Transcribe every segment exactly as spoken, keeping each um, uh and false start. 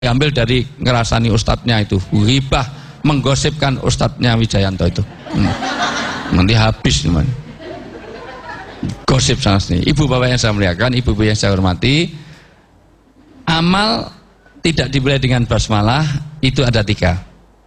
diambil dari ngerasani ustadznya itu, ghibah, menggosipkan ustadznya Wijayanto itu. Hmm. Nanti habis teman. Gosip sana sini. Ibu bapak yang saya muliakan, ibu ibu yang saya hormati, amal tidak dimulai dengan basmalah itu ada tiga.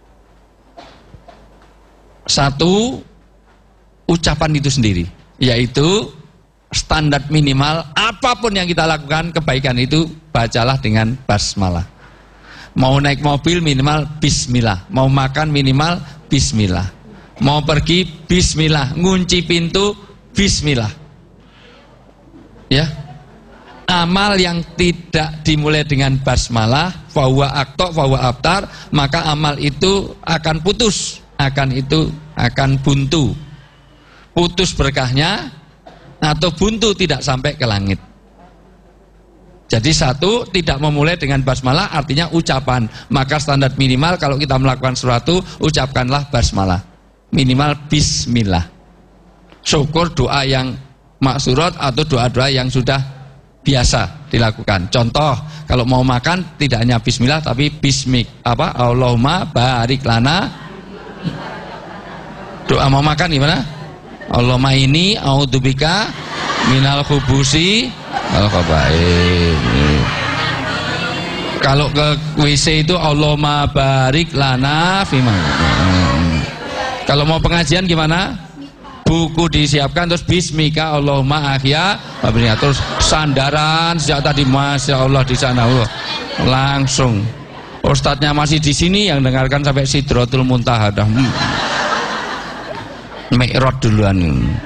Satu, ucapan itu sendiri, yaitu standar minimal apapun yang kita lakukan kebaikan itu bacalah dengan basmalah. Mau naik mobil minimal bismillah, mau makan minimal bismillah, mau pergi bismillah, ngunci pintu bismillah. Ya, amal yang tidak dimulai dengan basmalah, fahuwa akto, fahuwa abtar, maka amal itu akan putus, akan itu akan buntu, putus berkahnya atau buntu tidak sampai ke langit. Jadi satu, tidak memulai dengan basmalah artinya ucapan. Maka standar minimal kalau kita melakukan sesuatu, ucapkanlah basmalah, minimal bismillah. Syukur doa yang maksurat atau doa-doa yang sudah biasa dilakukan. Contoh, kalau mau makan tidak hanya bismillah tapi bismik, apa? Allahumma barik lana. Doa mau makan gimana? Allahumma ini a'udzubika minal khubusi wal khaba'ith. Kalau ke W C itu Allahumma barik lana fima. Kalau mau pengajian gimana? Buku disiapkan terus bismika Allahumma ahya, terus sandaran sejak tadi masya Allah di sana. Oh, langsung ustadznya masih di sini yang dengarkan sampai Sidratul Muntaha dah. Hmm. Mi'raj duluan.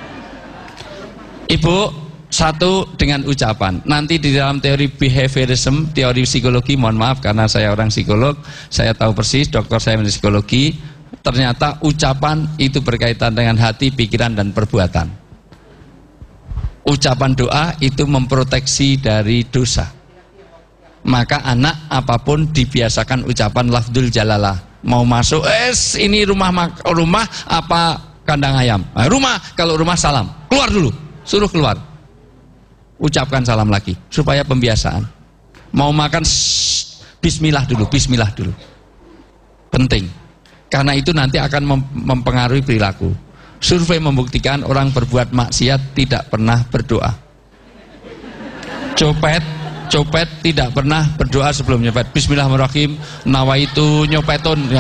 Ibu, satu dengan ucapan. Nanti di dalam teori behaviorism, teori psikologi, mohon maaf karena saya orang psikolog, saya tahu persis, dokter saya menjadi psikologi. Ternyata ucapan itu berkaitan dengan hati, pikiran, dan perbuatan. Ucapan doa itu memproteksi dari dosa. Maka anak apapun dibiasakan ucapan lafdzul jalalah. Mau masuk, es ini rumah rumah apa kandang ayam? Nah, rumah, kalau rumah salam, keluar dulu, suruh keluar. Ucapkan salam lagi supaya pembiasaan. Mau makan, shh, bismillah dulu, bismillah dulu. Penting. Karena itu nanti akan mempengaruhi perilaku. Survei membuktikan orang berbuat maksiat tidak pernah berdoa. Copet, copet tidak pernah berdoa sebelum nyopet. Bismillahirrahmanirrahim, nawaitu nyopetun.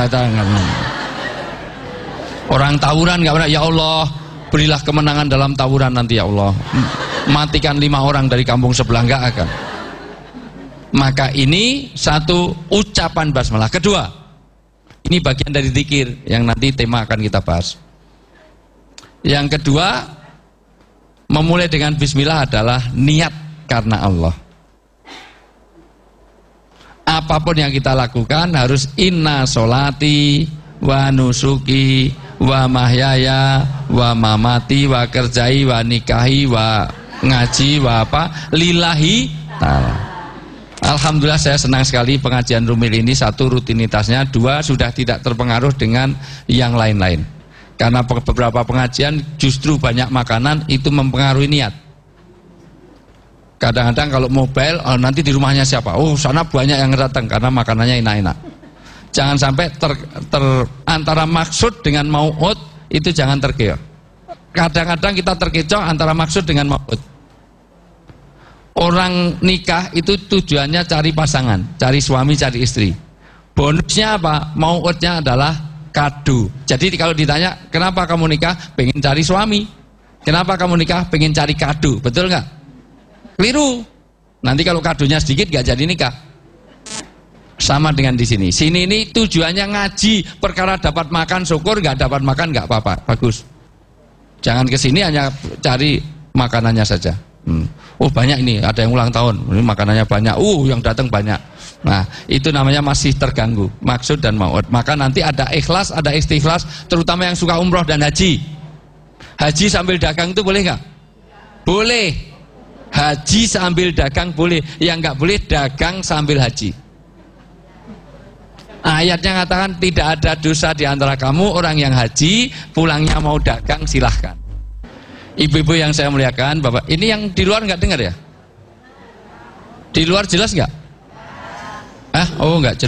Orang tawuran nggak pernah, ya Allah berilah kemenangan dalam tawuran nanti ya Allah. Matikan lima orang dari kampung sebelah, nggak akan. Maka ini satu ucapan basmalah. Kedua, ini bagian dari zikir yang nanti tema akan kita bahas. Yang kedua, memulai dengan bismillah adalah niat karena Allah. Apapun yang kita lakukan harus inna sholati wa nusuki wa mahyaya wa mamati wa kerjai wa nikahi wa ngaji wa apa lillahi ta'ala. Alhamdulillah saya senang sekali pengajian Rumil ini, satu rutinitasnya, dua sudah tidak terpengaruh dengan yang lain-lain. Karena beberapa pengajian justru banyak makanan itu mempengaruhi niat. Kadang-kadang kalau mobile, oh, nanti di rumahnya siapa? Oh sana banyak yang datang karena makanannya enak-enak. Jangan sampai ter, ter, antara maksud dengan mau'ud itu jangan terkecoh. Kadang-kadang kita terkecoh antara maksud dengan mau'ud. Orang nikah itu tujuannya cari pasangan, cari suami, cari istri. Bonusnya apa? Mau'udnya adalah kado. Jadi kalau ditanya, kenapa kamu nikah? Pengen cari suami. Kenapa kamu nikah? Pengen cari kado. Betul nggak? Keliru. Nanti kalau kadonya sedikit nggak jadi nikah. Sama dengan di sini. Sini ini tujuannya ngaji, perkara dapat makan syukur, nggak dapat makan nggak apa-apa, bagus. Jangan ke sini hanya cari makanannya saja. Hmm. Oh banyak ini, ada yang ulang tahun, ini makanannya banyak, uh yang datang banyak. Nah itu namanya masih terganggu maksud dan mau'ud. Maka nanti ada ikhlas, ada istighlas, terutama yang suka umroh dan haji. Haji sambil dagang itu boleh nggak? Boleh. Haji sambil dagang boleh. Yang nggak boleh dagang sambil haji. Ayatnya mengatakan tidak ada dosa di antara kamu orang yang haji, pulangnya mau dagang silahkan. Ibu-ibu yang saya muliakan, Bapak, ini yang di luar nggak dengar ya? Di luar jelas nggak? Ah, oh enggak